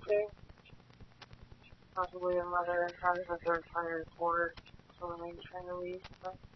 something. Possibly a mother has a third party report, so I'm trying to leave, but